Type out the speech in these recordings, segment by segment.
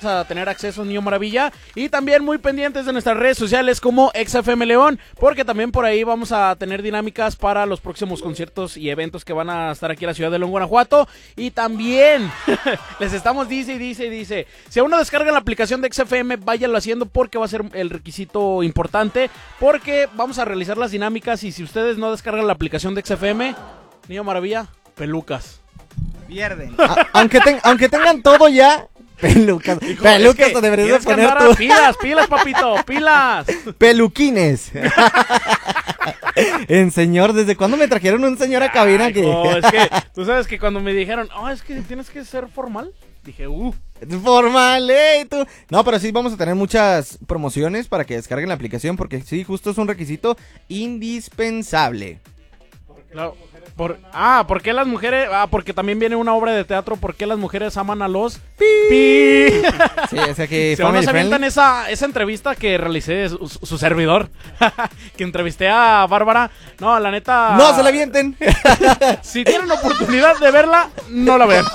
a tener acceso a Niño Maravilla. Y también muy pendientes de nuestras redes sociales como XFM León, porque también por ahí vamos a tener dinámicas para los próximos conciertos y eventos que van a estar aquí en la ciudad de León, Guanajuato. Y también les estamos dice, si aún no descargan la aplicación de XFM, váyanlo haciendo porque va a ser el requisito importante, porque vamos a realizar las dinámicas y si ustedes no descargan la aplicación de XFM, Niño Maravilla, pelucas. Pierden. Aunque tengan todo ya, pelucas. Hijo, Pelucas es que te deberías de tienes que poner andar tú. pilas, papito, pilas. Peluquines. En señor, ¿desde cuándo me trajeron un señor a cabina? Ay, Que hijo, es que tú sabes que cuando me dijeron, es que tienes que ser formal, dije, formal, tú. No, pero sí vamos a tener muchas promociones para que descarguen la aplicación, porque sí, justo es un requisito indispensable. claro. ¿Por qué las mujeres? Porque también viene una obra de teatro. ¿Por qué las mujeres aman a los pi? Sí, o sea que Si aún no family se avientan friendly. esa entrevista que realicé su servidor, que entrevisté a Bárbara. No, la neta. No se la avienten. Si tienen oportunidad de verla, no la vean.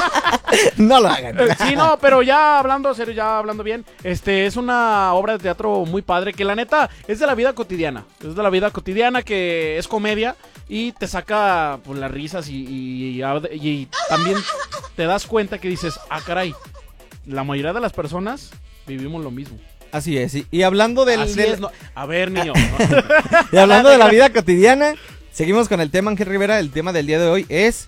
No lo hagan. Sí, no, pero ya hablando serio, ya hablando bien, es una obra de teatro muy padre que la neta es de la vida cotidiana. Es de la vida cotidiana, que es comedia y te saca pues, las risas y también te das cuenta que dices, caray, la mayoría de las personas vivimos lo mismo. Así es, y hablando A ver, niño. y hablando de la vida cotidiana, seguimos con el tema, Ángel Rivera. El tema del día de hoy es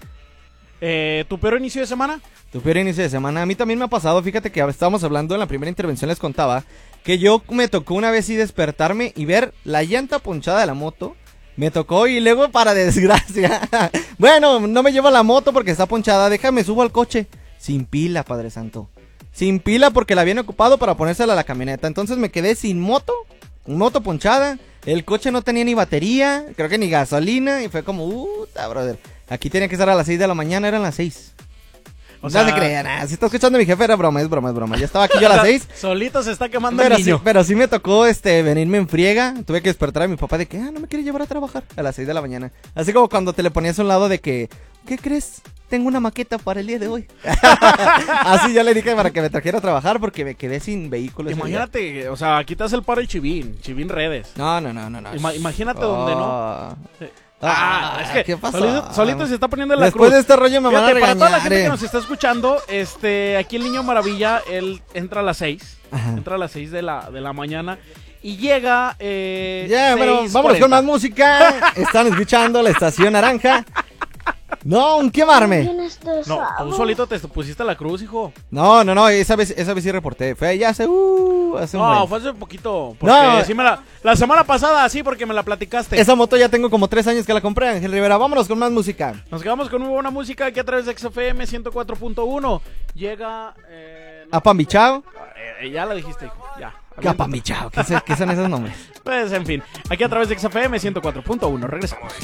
¿Tu peor inicio de semana? tu peor inicio de semana. A mí también me ha pasado, fíjate que estábamos hablando en la primera intervención, les contaba que yo me tocó una vez sí despertarme y ver la llanta ponchada de la moto. Me tocó y luego, para desgracia, bueno, no me llevo la moto porque está ponchada, déjame subo al coche sin pila, Padre Santo. Sin pila porque la habían ocupado para ponérsela a la camioneta. Entonces me quedé sin moto ponchada. El coche no tenía ni batería, creo que ni gasolina. Y fue como, brother. Aquí tenía que estar a las 6 de la mañana, eran las 6. O sea, no se crean, si está escuchando mi jefe era broma, es broma. Ya estaba aquí yo a las 6. Solito se está quemando el niño. Pero sí me tocó venirme en friega. Tuve que despertar a mi papá de que no me quiere llevar a trabajar a las 6 de la mañana. Así como cuando te le ponías a un lado de que, ¿qué crees? Tengo una maqueta para el día de hoy. Así ya le dije para que me trajera a trabajar porque me quedé sin vehículo. Imagínate, o sea, aquí te hace el paro el Chivín redes. No. Imagínate donde no. Es que ¿qué pasó? solito se está poniendo en la Después cruz. de este rollo me van a Fíjate, para toda la regañar. gente que nos está escuchando, aquí el Niño Maravilla, él entra a las 6. Ajá. Entra a las 6 de la mañana y llega Bueno, 6:40. vámonos con más música. Están escuchando la Estación Naranja. No, un quemarme. No, tú solito te pusiste a la cruz, hijo. No, esa vez sí reporté. Fue ya hace un No, buen. fue hace poquito. Porque No. sí la semana pasada, sí, porque me la platicaste. Esa moto ya tengo como 3 años que la compré, Ángel Rivera. Vámonos con más música. Nos quedamos con muy buena música aquí a través de XFM 104.1. Llega... Apambichao. Ya la dijiste, hijo. Ya. Apambichao. ¿Qué son esos nombres? Pues, en fin. Aquí a través de XFM 104.1. Regresamos.